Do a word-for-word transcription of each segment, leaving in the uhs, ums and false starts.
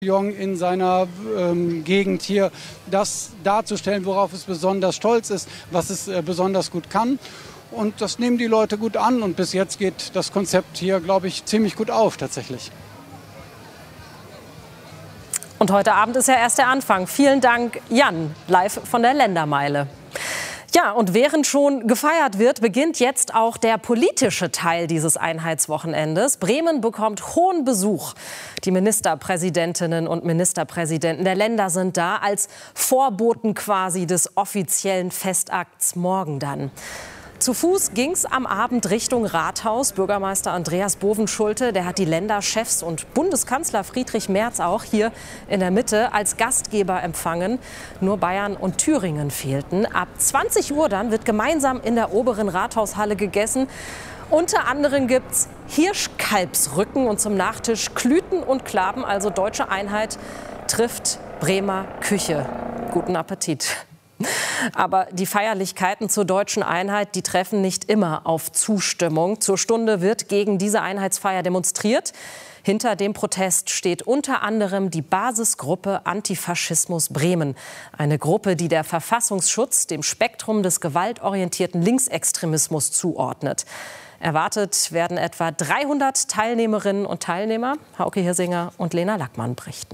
in seiner ähm, Gegend hier, das darzustellen, worauf es besonders stolz ist, was es äh, besonders gut kann. Und das nehmen die Leute gut an und bis jetzt geht das Konzept hier, glaube ich, ziemlich gut auf tatsächlich. Und heute Abend ist ja erst der Anfang. Vielen Dank, Jan, live von der Ländermeile. Ja, und während schon gefeiert wird, beginnt jetzt auch der politische Teil dieses Einheitswochenendes. Bremen bekommt hohen Besuch. Die Ministerpräsidentinnen und Ministerpräsidenten der Länder sind da, als Vorboten quasi des offiziellen Festakts morgen dann. Zu Fuß ging's am Abend Richtung Rathaus. Bürgermeister Andreas Bovenschulte, der hat die Länderchefs und Bundeskanzler Friedrich Merz auch hier in der Mitte als Gastgeber empfangen. Nur Bayern und Thüringen fehlten. Ab zwanzig Uhr dann wird gemeinsam in der oberen Rathaushalle gegessen. Unter anderem gibt's Hirschkalbsrücken und zum Nachtisch Klüten und Klaben. Also deutsche Einheit trifft Bremer Küche. Guten Appetit. Aber die Feierlichkeiten zur deutschen Einheit, die treffen nicht immer auf Zustimmung. Zur Stunde wird gegen diese Einheitsfeier demonstriert. Hinter dem Protest steht unter anderem die Basisgruppe Antifaschismus Bremen. Eine Gruppe, die der Verfassungsschutz dem Spektrum des gewaltorientierten Linksextremismus zuordnet. Erwartet werden etwa dreihundert Teilnehmerinnen und Teilnehmer. Hauke Hirsinger und Lena Lackmann berichten.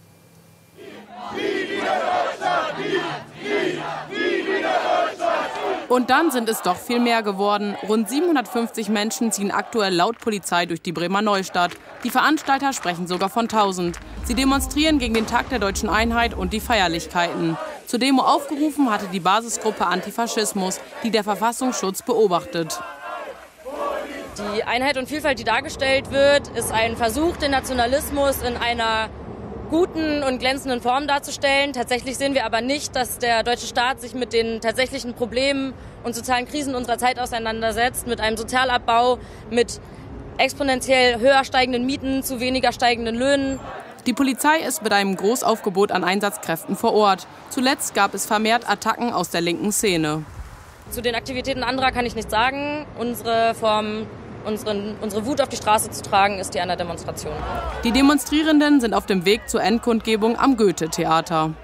Und dann sind es doch viel mehr geworden. Rund siebenhundertfünfzig Menschen ziehen aktuell laut Polizei durch die Bremer Neustadt. Die Veranstalter sprechen sogar von tausend. Sie demonstrieren gegen den Tag der deutschen Einheit und die Feierlichkeiten. Zur Demo aufgerufen hatte die Basisgruppe Antifaschismus, die der Verfassungsschutz beobachtet. Die Einheit und Vielfalt, die dargestellt wird, ist ein Versuch, den Nationalismus in einer guten und glänzenden Form darzustellen. Tatsächlich sehen wir aber nicht, dass der deutsche Staat sich mit den tatsächlichen Problemen und sozialen Krisen unserer Zeit auseinandersetzt, mit einem Sozialabbau, mit exponentiell höher steigenden Mieten zu weniger steigenden Löhnen. Die Polizei ist mit einem Großaufgebot an Einsatzkräften vor Ort. Zuletzt gab es vermehrt Attacken aus der linken Szene. Zu den Aktivitäten anderer kann ich nichts sagen. Unsere Form Unsere, unsere Wut auf die Straße zu tragen, ist die an der Demonstration. Die Demonstrierenden sind auf dem Weg zur Endkundgebung am Goethe-Theater.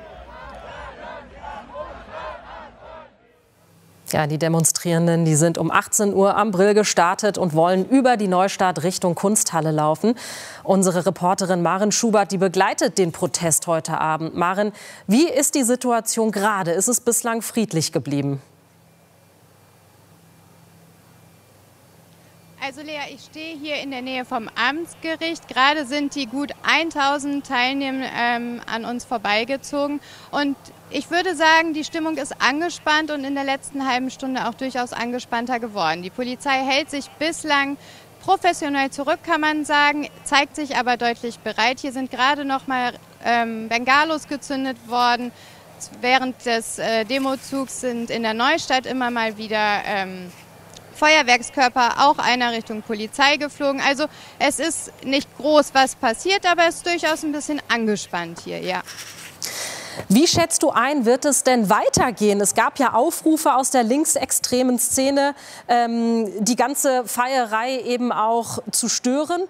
Ja, die Demonstrierenden, die sind um achtzehn Uhr am Brill gestartet und wollen über die Neustadt Richtung Kunsthalle laufen. Unsere Reporterin Maren Schubert, die begleitet den Protest heute Abend. Maren, wie ist die Situation gerade? Ist es bislang friedlich geblieben? Also Lea, ich stehe hier in der Nähe vom Amtsgericht. Gerade sind die gut tausend Teilnehmer ähm, an uns vorbeigezogen. Und ich würde sagen, die Stimmung ist angespannt und in der letzten halben Stunde auch durchaus angespannter geworden. Die Polizei hält sich bislang professionell zurück, kann man sagen, zeigt sich aber deutlich bereit. Hier sind gerade noch mal ähm, Bengalos gezündet worden. Während des äh, Demozugs sind in der Neustadt immer mal wieder Ähm, Feuerwerkskörper, auch einer Richtung Polizei geflogen. Also es ist nicht groß, was passiert, aber es ist durchaus ein bisschen angespannt hier, ja. Wie schätzt du ein, wird es denn weitergehen? Es gab ja Aufrufe aus der linksextremen Szene, ähm, die ganze Feierei eben auch zu stören.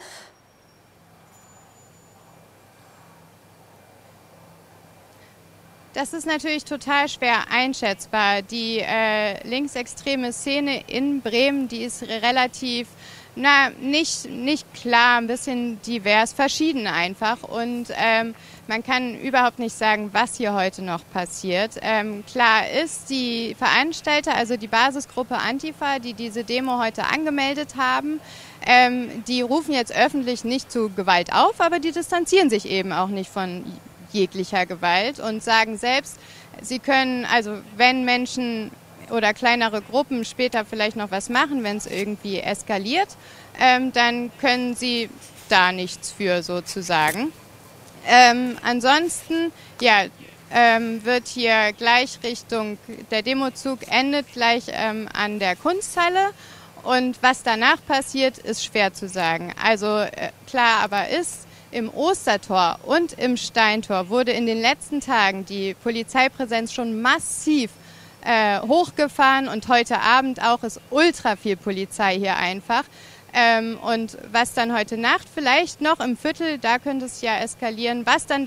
Das ist natürlich total schwer einschätzbar. Die äh, linksextreme Szene in Bremen, die ist relativ, na, nicht, nicht klar, ein bisschen divers, verschieden einfach. Und ähm, man kann überhaupt nicht sagen, was hier heute noch passiert. Ähm, klar ist, die Veranstalter, also die Basisgruppe Antifa, die diese Demo heute angemeldet haben, ähm, die rufen jetzt öffentlich nicht zu Gewalt auf, aber die distanzieren sich eben auch nicht von jeglicher Gewalt und sagen selbst, sie können, also wenn Menschen oder kleinere Gruppen später vielleicht noch was machen, wenn es irgendwie eskaliert, ähm, dann können sie da nichts für sozusagen. Ähm, ansonsten, ja, ähm, wird hier gleich Richtung, der Demozug endet gleich ähm, an der Kunsthalle. Und was danach passiert, ist schwer zu sagen. Also äh, klar aber ist, im Ostertor und im Steintor wurde in den letzten Tagen die Polizeipräsenz schon massiv äh, hochgefahren und heute Abend auch ist ultra viel Polizei hier einfach. Ähm, und was dann heute Nacht vielleicht noch im Viertel, da könnte es ja eskalieren, was dann